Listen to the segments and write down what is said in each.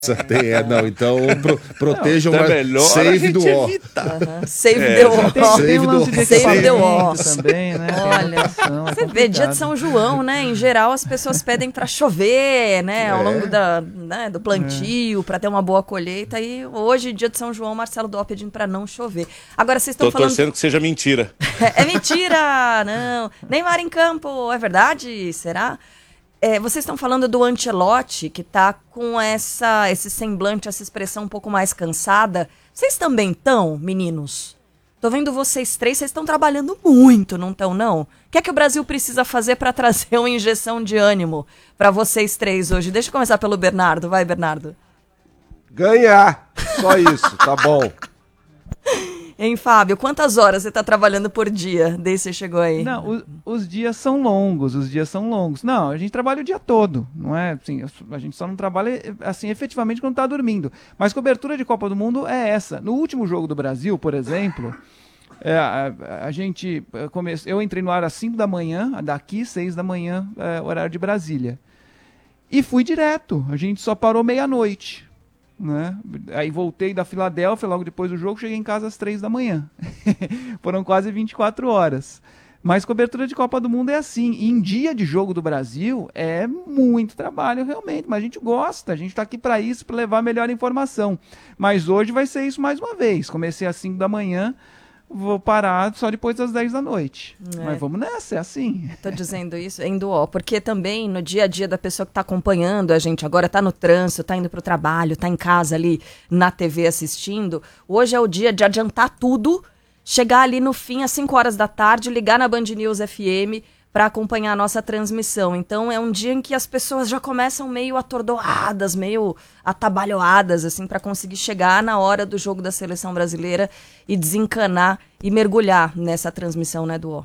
Não, então protejam Não, mais. melhor Save do ó. Save the war. Tem um lance de Save the war. também, né? Olha, você vê, dia de São João, né? Em geral, as pessoas pedem para chover, né? Ao longo do plantio, para ter uma boa colheita. E hoje, dia de São João, Marcelo Dó pedindo para não chover. Agora, vocês estão falando... Tô torcendo que seja mentira. É mentira, não. Neymar em campo, é verdade? Será? Vocês estão falando do Ancelotti, que tá com esse semblante, essa expressão um pouco mais cansada. Vocês também estão, meninos? Tô vendo vocês três, vocês estão trabalhando muito, não estão, não? O que é que o Brasil precisa fazer para trazer uma injeção de ânimo para vocês três hoje? Deixa eu começar pelo Bernardo. Vai, Bernardo. Ganhar. Só isso, tá bom. Hein, Fábio, quantas horas você tá trabalhando por dia desde que você chegou aí? Não, os dias são longos, Não, a gente trabalha o dia todo, não é? Assim, a gente só não trabalha, assim, efetivamente quando tá dormindo. Mas cobertura de Copa do Mundo é essa. No último jogo do Brasil, por exemplo, eu entrei no ar às 5 da manhã, daqui 6 da manhã, horário de Brasília. E fui direto, a gente só parou meia-noite. Né? Aí voltei da Filadélfia logo depois do jogo, cheguei em casa às 3 da manhã. Foram quase 24 horas. Mas cobertura de Copa do Mundo é assim. E em dia de jogo do Brasil é muito trabalho realmente, mas a gente gosta, a gente está aqui para isso, para levar a melhor informação. Mas hoje vai ser isso mais uma vez. Comecei às 5 da manhã, vou parar só depois das 10 da noite. Mas vamos nessa, é assim. Tô dizendo isso em duó, porque também no dia a dia da pessoa que tá acompanhando a gente, agora tá no trânsito, tá indo pro trabalho, tá em casa ali na TV assistindo, hoje é o dia de adiantar tudo, chegar ali no fim às 5 horas da tarde, ligar na Band News FM para acompanhar a nossa transmissão. Então é um dia em que as pessoas já começam meio atordoadas, meio atabalhoadas, assim, para conseguir chegar na hora do jogo da seleção brasileira e desencanar e mergulhar nessa transmissão, né, do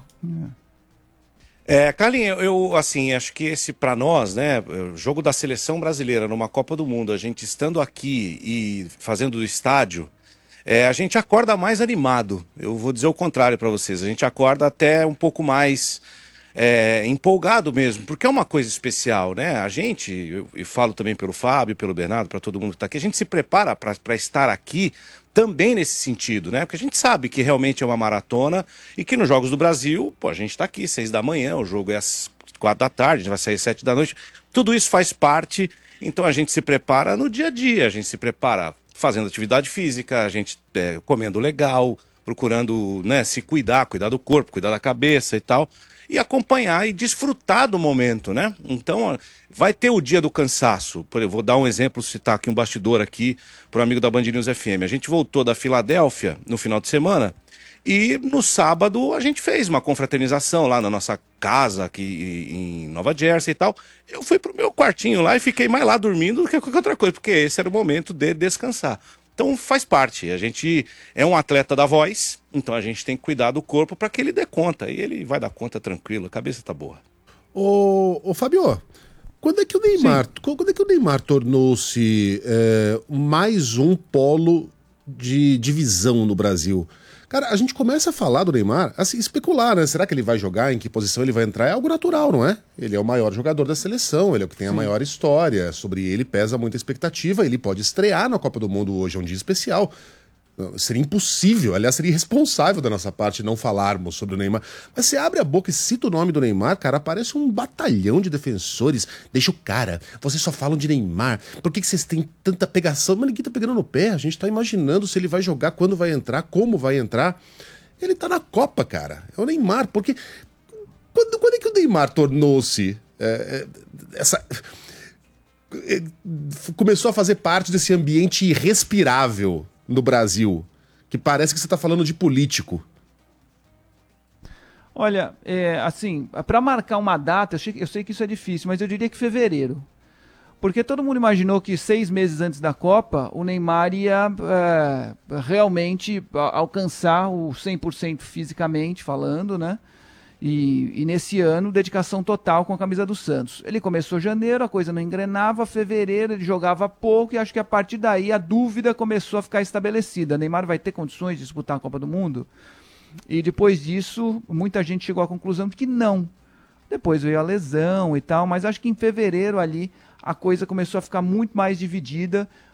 Carlinhos, eu assim, acho que esse para nós, né, o jogo da seleção brasileira numa Copa do Mundo, a gente estando aqui e fazendo do estádio, a gente acorda mais animado. Eu vou dizer o contrário para vocês, a gente acorda até um pouco mais empolgado mesmo, porque é uma coisa especial, né? A gente, eu falo também pelo Fábio, pelo Bernardo, para todo mundo que está aqui, a gente se prepara para estar aqui também nesse sentido, né? Porque a gente sabe que realmente é uma maratona e que nos Jogos do Brasil, a gente está aqui 6 da manhã, o jogo é às 4 da tarde, a gente vai sair às 7 da noite, tudo isso faz parte, então a gente se prepara no dia a dia, a gente se prepara fazendo atividade física, a gente comendo legal, procurando, né, se cuidar do corpo, cuidar da cabeça e tal, e acompanhar e desfrutar do momento, né? Então, vai ter o dia do cansaço. Por exemplo, vou dar um exemplo, citar aqui um bastidor aqui para o amigo da Band News FM. A gente voltou da Filadélfia no final de semana e no sábado a gente fez uma confraternização lá na nossa casa aqui em Nova Jersey e tal. Eu fui pro meu quartinho lá e fiquei mais lá dormindo do que qualquer outra coisa, porque esse era o momento de descansar. Então faz parte, a gente é um atleta da voz, então a gente tem que cuidar do corpo para que ele dê conta, e ele vai dar conta tranquilo, a cabeça tá boa. Ô Fabio, quando é que o Neymar tornou-se mais um polo de divisão no Brasil? Cara, a gente começa a falar do Neymar, assim, especular, né? Será que ele vai jogar, em que posição ele vai entrar? É algo natural, não é? Ele é o maior jogador da seleção, ele é o que tem a maior história, sobre ele pesa muita expectativa, ele pode estrear na Copa do Mundo hoje, é um dia especial. Seria impossível, aliás, seria irresponsável da nossa parte não falarmos sobre o Neymar. Mas você abre a boca e cita o nome do Neymar, cara, aparece um batalhão de defensores. Deixa o cara, vocês só falam de Neymar. Por que vocês têm tanta pegação? Mas ninguém tá pegando no pé, a gente tá imaginando se ele vai jogar, quando vai entrar, como vai entrar. Ele tá na Copa, cara. É o Neymar, porque... Quando é que o Neymar tornou-se começou a fazer parte desse ambiente irrespirável no Brasil, que parece que você está falando de político? Olha, assim, para marcar uma data, eu sei que isso é difícil, mas eu diria que fevereiro. Porque todo mundo imaginou que 6 meses antes da Copa, o Neymar ia realmente alcançar o 100% fisicamente falando, né? E nesse ano, dedicação total com a camisa do Santos. Ele começou em janeiro, a coisa não engrenava, fevereiro ele jogava pouco e acho que a partir daí a dúvida começou a ficar estabelecida. Neymar vai ter condições de disputar a Copa do Mundo? E depois disso, muita gente chegou à conclusão de que não. Depois veio a lesão e tal, mas acho que em fevereiro ali a coisa começou a ficar muito mais dividida.